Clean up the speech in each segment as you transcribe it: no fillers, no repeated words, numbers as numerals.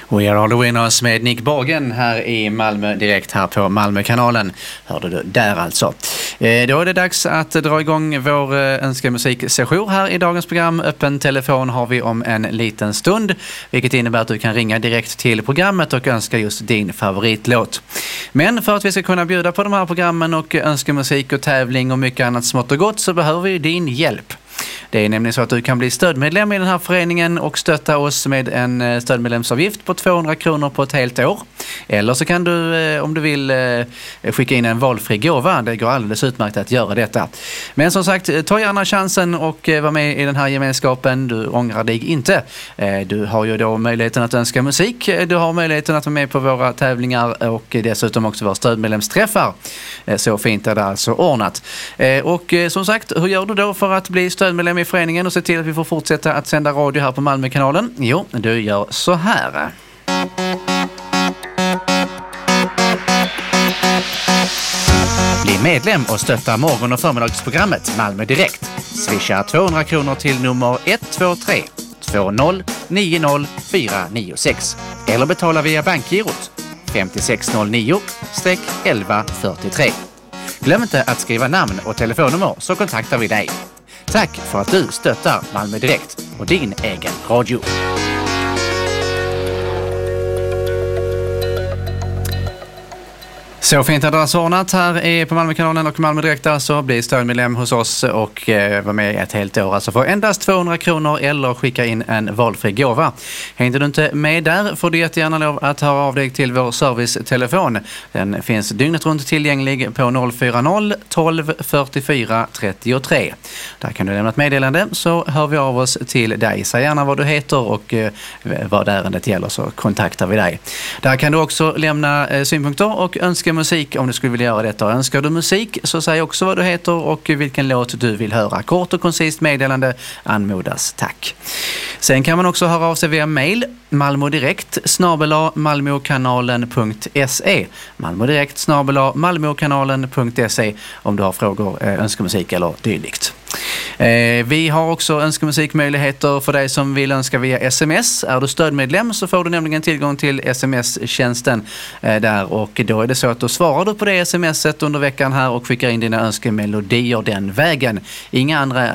We are all the winners med Nick Borgen här i Malmö direkt här på Malmökanalen. Hörde du där alltså. Då är det dags att dra igång vår önskemusiksession här i dagens program. Öppen telefon har vi om en liten stund, vilket innebär att du kan ringa direkt till programmet och önska just din favoritlåt. Men för att vi ska kunna bjuda på de här programmen och önskemusik och tävling och mycket annat smått och gott så behöver vi din hjälp. Det är nämligen så att du kan bli stödmedlem i den här föreningen och stötta oss med en stödmedlemsavgift på 200 kronor på ett helt år. Eller så kan du, om du vill, skicka in en valfri gåva. Det går alldeles utmärkt att göra detta. Men som sagt, ta gärna chansen och var med i den här gemenskapen. Du ångrar dig inte. Du har ju då möjligheten att önska musik. Du har möjligheten att vara med på våra tävlingar och dessutom också våra stödmedlemsträffar. Så fint är det alltså ordnat. Och som sagt, hur gör du då för att bli stödmedlem i föreningen och se till att vi får fortsätta att sända radio här på Malmökanalen? Jo, du gör så här. Bli medlem och stötta morgon- och förmiddagsprogrammet Malmö Direkt. Swisha 200 kronor till nummer 123 20 90 496 eller betala via bankgirot 5609-1143. Glöm inte att skriva namn och telefonnummer så kontaktar vi dig. Tack för att du stöttar Malmö Direkt och din egen radio. Så fint att det har ordnat här på Malmökanalen och Malmö Direkt så blir stödmedlem hos oss och var med i ett helt år. Alltså för endast 200 kronor eller skicka in en valfri gåva. Hängde du inte med där får du jättegärna lov att höra av dig till vår servicetelefon. Den finns dygnet runt tillgänglig på 040 12 44 33. Där kan du lämna ett meddelande så hör vi av oss till dig. Säg gärna vad du heter och vad ärendet gäller så kontaktar vi dig. Där kan du också lämna synpunkter och önska musik om du skulle vilja göra detta. Önskar du musik så säg också vad du heter och vilken låt du vill höra. Kort och koncist meddelande anmodas. Tack. Sen kan man också höra av sig via mail malmodirekt@malmokanalen.se malmodirekt@malmokanalen.se om du har frågor, önskemusik eller dylikt. Vi har också önskemusikmöjligheter för dig som vill önska via sms. Är du stödmedlem så får du nämligen tillgång till sms-tjänsten där och då är det så att då svarar du på det smset under veckan här och skickar in dina önskemelodier den vägen. Inga andra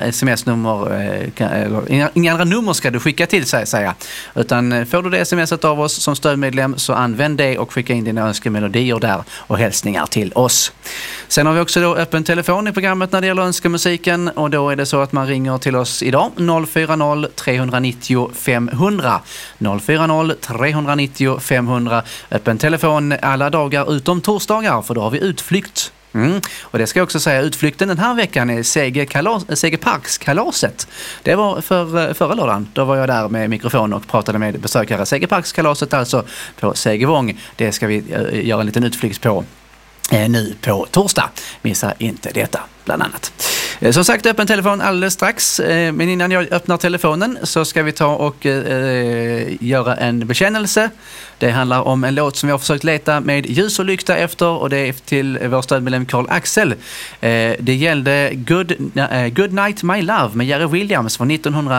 sms-nummer, inga andra nummer ska du skicka till säga. Utan får du det smset av oss som stödmedlem så använd det och skicka in dina önskemelodier där och hälsningar till oss. Sen har vi också då öppen telefon i programmet när det gäller önskemusiken och då är det så att man ringer till oss idag 040 390 500 040 390 500 öppen telefon alla dagar utom torsdagar för då har vi utflykt. Och det ska jag också säga, utflykten den här veckan är Segerparkskalaset. Det var förra lördagen. Då var jag där med mikrofon och pratade med besökare. Segerparkskalaset alltså på Segervång. Det ska vi göra en liten utflykt på nu på torsdag. Missa inte detta bland annat. Som sagt, öppen telefon alldeles strax. Men innan jag öppnar telefonen så ska vi ta och göra en bekännelse. Det handlar om en låt som jag har försökt leta med ljus och lykta efter och det är till vår stödmedlem Carl Axel. Det gällde Good Night My Love med Jerry Williams från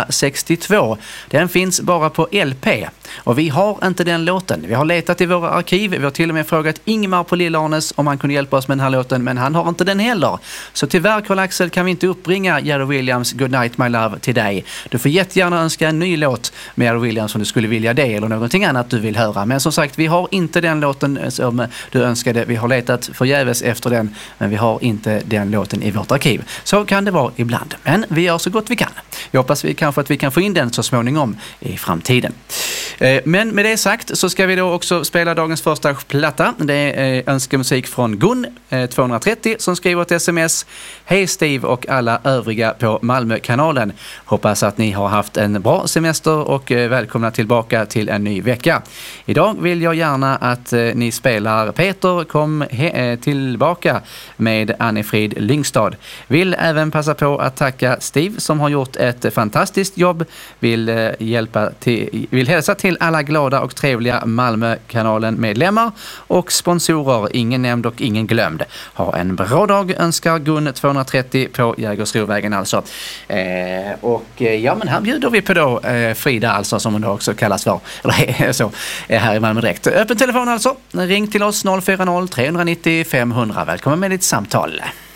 1962. Den finns bara på LP och vi har inte den låten. Vi har letat i våra arkiv. Vi har till och med frågat Ingmar på Lillarnes om han kunde hjälpa oss med den här låten men han har inte den heller. Så tyvärr Carl Axel kan vi inte uppringa Jerry Williams Good Night My Love till dig. Du får jättegärna önska en ny låt med Jerry Williams om du skulle vilja det eller någonting annat du vill höra. Men som sagt, vi har inte den låten som du önskade. Vi har letat förgäves efter den, men vi har inte den låten i vårt arkiv. Så kan det vara ibland. Men vi gör så gott vi kan. Jag hoppas att vi kan få in den så småningom i framtiden. Men med det sagt så ska vi då också spela dagens första platta. Det är önskemusik från Gun 230 som skriver ett sms. Hej Steve och alla övriga på Malmökanalen. Hoppas att ni har haft en bra semester och välkomna tillbaka till en ny vecka. Idag vill jag gärna att ni spelar Peter kom tillbaka med Annefrid Lyngstad. Vill även passa på att tacka Steve som har gjort ett fantastiskt jobb. Vill hälsa till till alla glada och trevliga Malmökanalen-medlemmar och sponsorer, ingen nämnd och ingen glömd. Ha en bra dag, önskar Gun 230 på Jägersrovägen alltså. Men här bjuder vi på då Frida alltså, som hon då också kallas för, eller så, här i Malmö direkt. Öppen telefon alltså, ring till oss 040 390 500. Välkommen med ditt samtal.